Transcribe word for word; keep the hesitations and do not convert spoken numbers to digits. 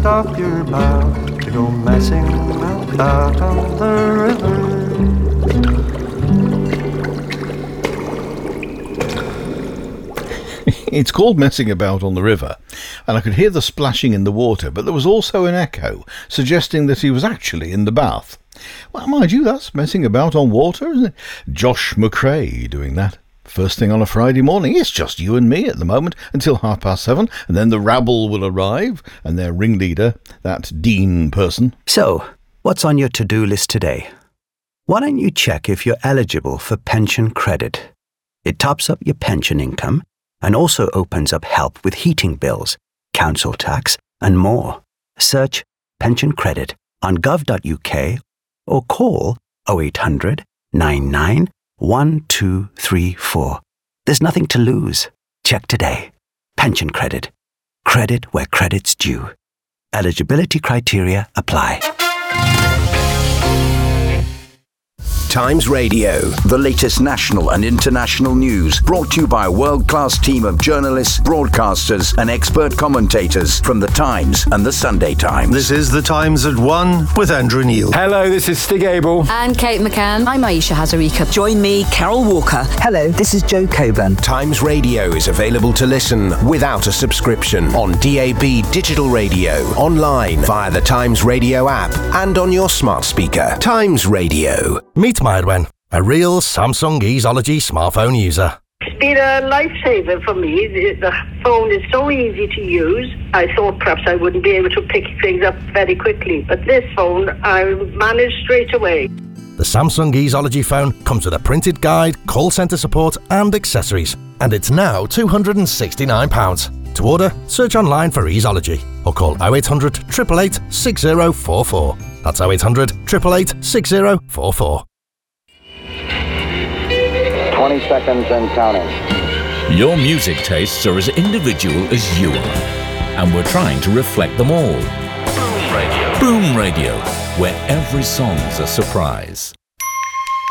Stop your bow to go messing about on the river. It's called Messing About on the River, and I could hear the splashing in the water, but there was also an echo suggesting that he was actually in the bath. Well, mind you, that's messing about on water, isn't it? Josh McRae doing that. First thing on a Friday morning. It's just you and me at the moment until half past seven, and then the rabble will arrive, and their ringleader, that Dean person. So, what's on your to-do list today? Why don't you check if you're eligible for pension credit? It tops up your pension income and also opens up help with heating bills, council tax, and more. Search pension credit on gov dot u k or call oh eight hundred, nine nine, one two three four. There's nothing to lose. Check today. Pension credit. Credit where credit's due. Eligibility criteria apply. Times Radio, the latest national and international news, brought to you by a world-class team of journalists, broadcasters and expert commentators from The Times and The Sunday Times. This is The Times at one with Andrew Neil. Hello, this is Stig Abel. And Kate McCann. I'm Aisha Hazarika. Join me, Carol Walker. Hello, this is Joe Coburn. Times Radio is available to listen without a subscription on D A B digital radio, online via the Times Radio app and on your smart speaker. Times Radio. Meet Myrwen, a real Samsung Easeology smartphone user. It's been a lifesaver for me. The, the phone is so easy to use. I thought perhaps I wouldn't be able to pick things up very quickly, but this phone I managed straight away. The Samsung Easeology phone comes with a printed guide, call centre support and accessories, and it's now two hundred sixty-nine pounds. To order, search online for Easeology or call oh eight hundred, eight eight eight, six oh four four. That's oh eight hundred, eight eight eight, six oh four four. twenty seconds and counting. Your music tastes are as individual as you are, and we're trying to reflect them all. Boom Radio. Boom Radio, where every song's a surprise.